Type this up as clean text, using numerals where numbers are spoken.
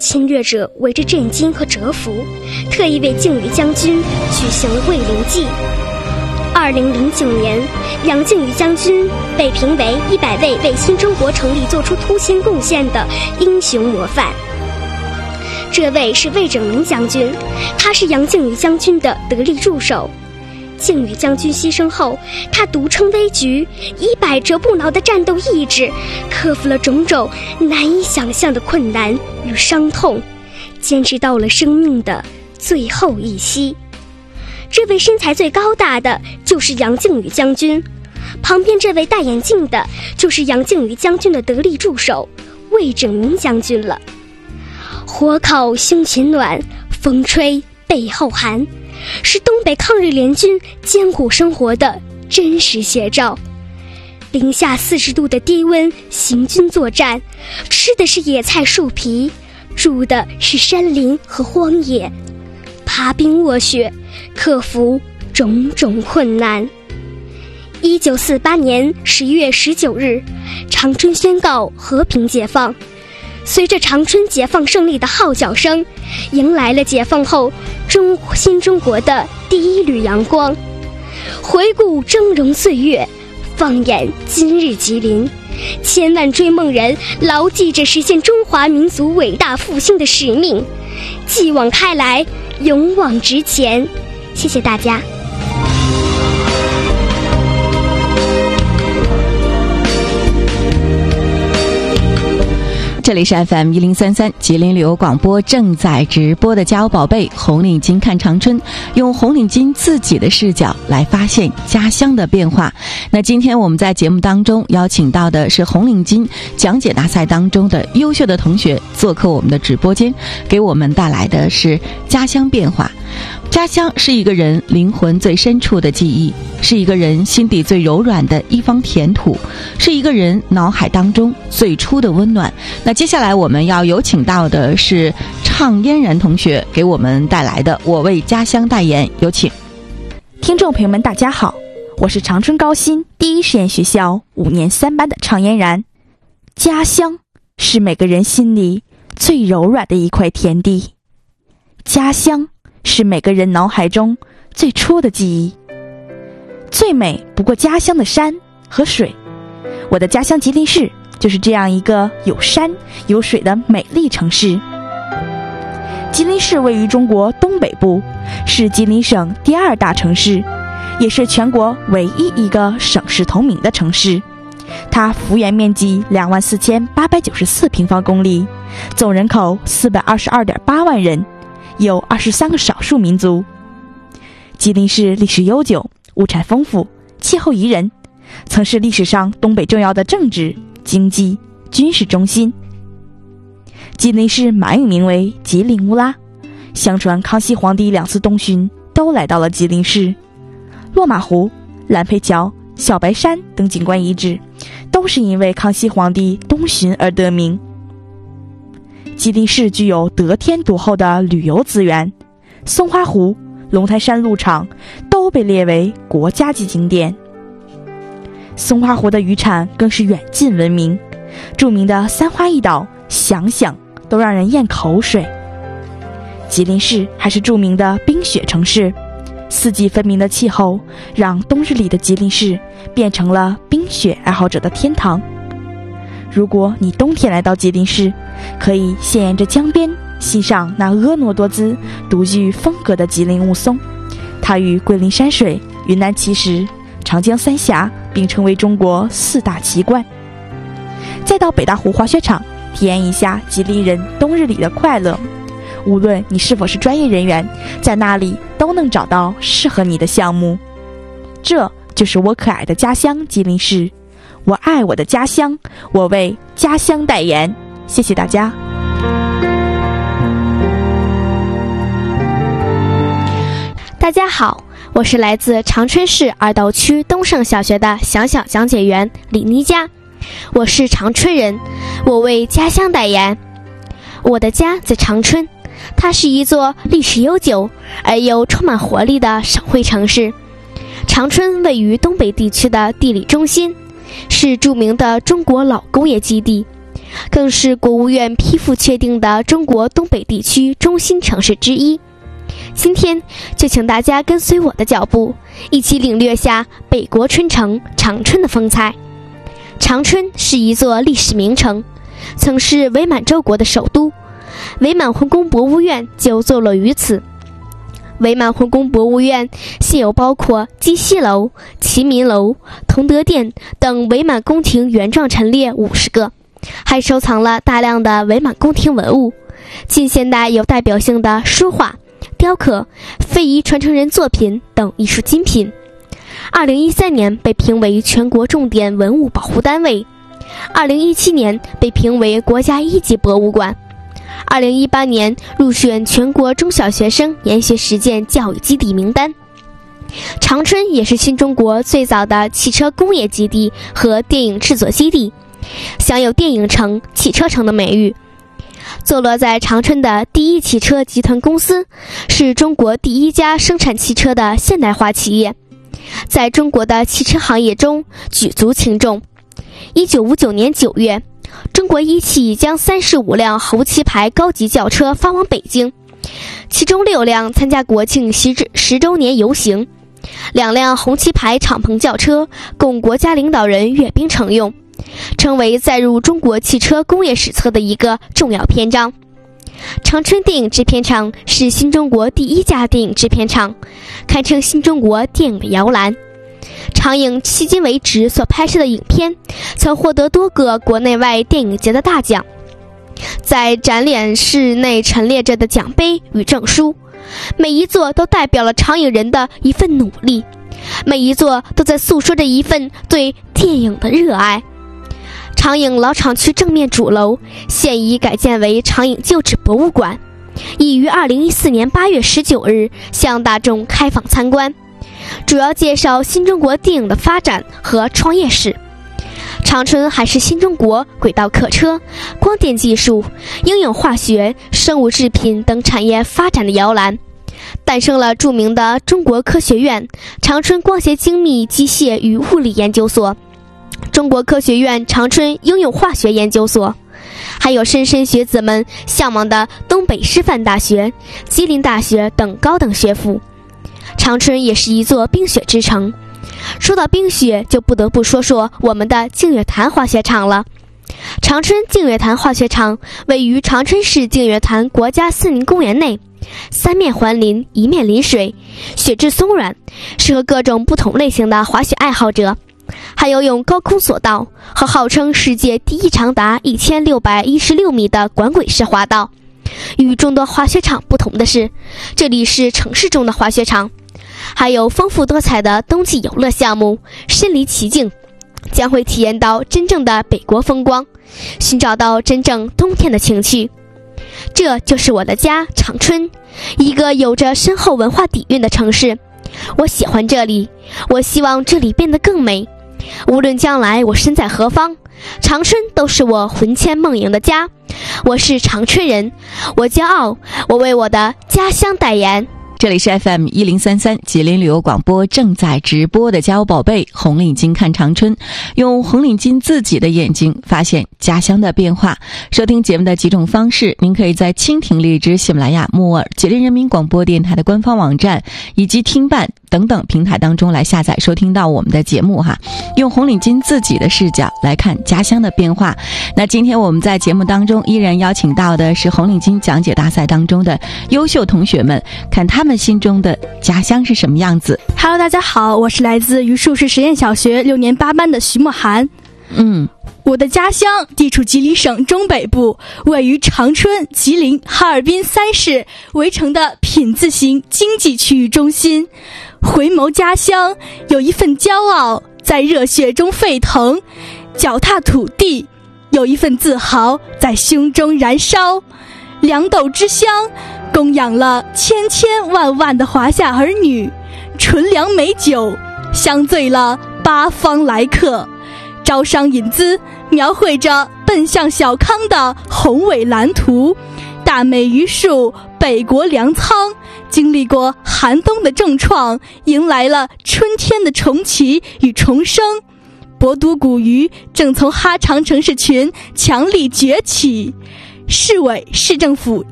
侵略者为之震惊和折服，特意为靖宇将军举行了慰灵祭。2009年，杨靖宇将军被评为100位为新中国成立做出凸显贡献的英雄模范。这位是魏拯明将军，他是杨靖宇将军的得力助手。靖宇将军牺牲后，他独撑危局，以百折不挠的战斗意志，克服了种种难以想象的困难与伤痛，坚持到了生命的最后一息。这位身材最高大的就是杨靖宇将军，旁边这位戴眼镜的就是杨靖宇将军的得力助手魏拯明将军了。火烤胸前暖，风吹背后寒，是东北抗日联军艰苦生活的真实写照。零下40度的低温行军作战，吃的是野菜树皮，住的是山林和荒野，爬冰卧雪，克服种种困难。1948年11月19日，长春宣告和平解放。随着长春解放胜利的号角声，迎来了解放后新中国的第一缕阳光。回顾峥嵘岁月，放眼今日吉林，千万追梦人牢记着实现中华民族伟大复兴的使命，继往开来，勇往直前。谢谢大家。 这里是 FM1033 吉林旅游广播正在直播的家有宝贝红领巾看长春，用红领巾自己的视角来发现家乡的变化。那今天我们在节目当中邀请到的是红领巾讲解大赛当中的优秀的同学做客我们的直播间，给我们带来的是家乡变化。家乡是一个人灵魂最深处的记忆，是一个人心底最柔软的一方田土，是一个人脑海当中最初的温暖。那接下来我们要有请到的是畅嫣然同学给我们带来的我为家乡代言，有请。 听众朋友们大家好，我是长春高新第一实验学校5年3班的畅嫣然。家乡是每个人心里最柔软的一块田地，家乡是每个人脑海中最初的记忆。最美不过家乡的山和水，我的家乡吉林市就是这样一个有山有水的美丽城市。吉林市位于中国东北部，是吉林省第2大城市，也是全国唯一一个省市同名的城市。它幅员面积24894平方公里，总人口422.8万人，有23个少数民族。吉林市历史悠久，物产丰富，气候宜人，曾是历史上东北重要的政治、经济、军事中心。吉林市满语名为吉林乌拉，相传康熙皇帝2次东巡都来到了吉林市。落马湖、蓝培桥、小白山等景观遗址都是因为康熙皇帝东巡而得名。吉林市具有得天独厚的旅游资源，松花湖、龙台山鹿场都被列为国家级景点。松花湖的渔产更是远近闻名，著名的三花一岛想想都让人咽口水。吉林市还是著名的冰雪城市，四季分明的气候让冬日里的吉林市变成了冰雪爱好者的天堂。如果你冬天来到吉林市，可以先沿着江边欣赏那婀娜多姿、独具风格的吉林雾凇，它与桂林山水、云南奇石、长江三峡并称为中国4大奇观。再到北大湖滑雪场体验一下吉林人冬日里的快乐，无论你是否是专业人员，在那里都能找到适合你的项目。这就是我可爱的家乡吉林市，我爱我的家乡，我为家乡代言。谢谢大家。 大家好，我是来自长春市二道区东胜小学的小讲解员李妮佳，我是长春人，我为家乡代言。我的家在长春，它是一座历史悠久而又充满活力的省会城市。长春位于东北地区的地理中心，是著名的中国老工业基地， 更是国务院批复确定的中国东北地区中心城市之一。今天就请大家跟随我的脚步，一起领略下北国春城长春的风采。长春是一座历史名城，曾是伪满洲国的首都，伪满皇宫博物院就坐落于此。伪满皇宫博物院现有包括鸡西楼、齐民楼、同德殿等伪满宫廷原状陈列50个，还收藏了大量的伪满宫廷文物，近现代有代表性的书画、雕刻、非遗传承人作品等艺术精品。2013年被评为全国重点文物保护单位，2017年被评为国家1级博物馆，2018年入选全国中小学生研学实践教育基地名单。长春也是新中国最早的汽车工业基地和电影制作基地，享有电影城、汽车城的美誉。坐落在长春的第一汽车集团公司是中国第一家生产汽车的现代化企业，在中国的汽车行业中举足轻重。1959年9月，中国一汽将35辆红旗牌高级轿车发往北京，其中6辆参加国庆10周年游行，2辆红旗牌敞篷轿车供国家领导人阅兵乘用，成为载入中国汽车工业史册的一个重要篇章。长春电影制片厂是新中国第一家电影制片厂，堪称新中国电影的摇篮。长影迄今为止所拍摄的影片曾获得多个国内外电影节的大奖，在展览室内陈列着的奖杯与证书，每一座都代表了长影人的一份努力，每一座都在诉说着一份对电影的热爱。长影老厂区正面主楼现已改建为长影旧址博物馆，已于2014年8月19日向大众开放参观，主要介绍新中国电影的发展和创业史。长春还是新中国轨道客车、光电技术、应用化学、生物制品等产业发展的摇篮，诞生了著名的中国科学院、长春光学精密机械与物理研究所、中国科学院长春应用化学研究所，还有莘莘学子们向往的东北师范大学、吉林大学等高等学府。长春也是一座冰雪之城，说到冰雪就不得不说说我们的净月潭滑雪场了。长春净月潭滑雪场位于长春市净月潭国家森林公园内，3面环林，1面临水，雪质松软，适合各种不同类型的滑雪爱好者。还有用高空索道和号称世界第一长达1616米的管轨式滑道。与众多滑雪场不同的是，这里是城市中的滑雪场，还有丰富多彩的冬季游乐项目，身临其境，将会体验到真正的北国风光，寻找到真正冬天的情趣。这就是我的家长春，一个有着深厚文化底蕴的城市。我喜欢这里，我希望这里变得更美。无论将来我身在何方，长春都是我魂牵梦萦的家。我是长春人，我骄傲，我为我的家乡代言。 这里是 FM 1033吉林旅游广播正在直播的家有宝贝红领巾看长春，用红领巾自己的眼睛发现家乡的变化。收听节目的几种方式，您可以在蜻蜓、荔枝、喜马拉雅、木耳、吉林人民广播电台的官方网站以及听伴等等平台当中来下载收听到我们的节目哈。用红领巾自己的视角来看家乡的变化。那今天我们在节目当中依然邀请到的是红领巾讲解大赛当中的优秀同学们，看他们心中的家乡是什么样子。 Hello， 大家好，我是来自榆树市实验小学6年8班的徐墨涵。我的家乡地处吉林省中北部，位于长春、吉林、哈尔滨3市围成的品字型经济区域中心。回眸家乡，有一份骄傲在热血中沸腾；脚踏土地，有一份自豪在胸中燃烧。粮豆之乡，供养了千千万万的华夏儿女；纯粮美酒，香醉了八方来客。招商引资，描绘着奔向小康的宏伟蓝图。大美榆树，北国粮仓，经历过寒冬的重创，迎来了春天的重启与重生。 博都古鱼正从哈长城市群强力崛起。市委、市政府